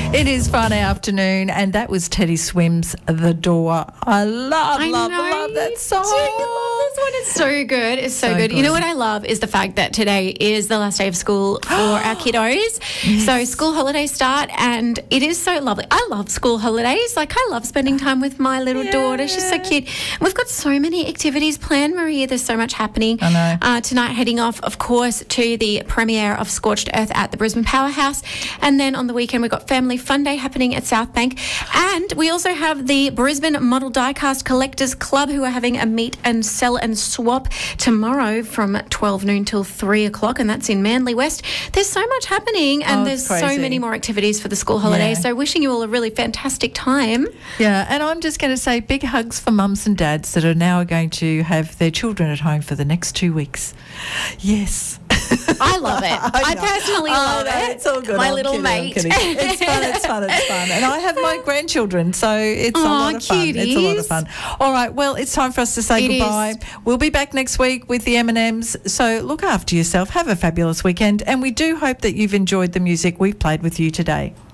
It is Friday afternoon, and that was Teddy Swims' The Door. I love that song. Do you love this one? It's so good. It's so good. You know what I love is the fact that today is the last day of school for our kiddos. Yes. So school holidays start, and it is so lovely. I love school holidays. Like, I love spending time with my little daughter. She's so cute. And we've got so many activities planned, Maria. There's so much happening. I know. Tonight, heading off, of course, to the premiere of Scorched Earth at the Brisbane Powerhouse. And then on the weekend, we've got Family Fun Day happening at South Bank. And we also have the Brisbane Model Diecast Collectors Club, who are having a meet and sell and swap tomorrow from 12 noon till 3 o'clock, and that's in Manly West. There's so much happening, and there's so many more activities for the school holidays. So wishing you all a really fantastic time. Yeah, and I'm just going to say big hugs for mums and dads that are now going to have their children at home for the next 2 weeks. Yes. I love it. I personally love it. It's all good. My little mate. It's fun. And I have my grandchildren, so it's a lot of fun. It's a lot of fun. All right, well, it's time for us to say goodbye. We'll be back next week with the M&Ms, so look after yourself. Have a fabulous weekend, and we do hope that you've enjoyed the music we've played with you today.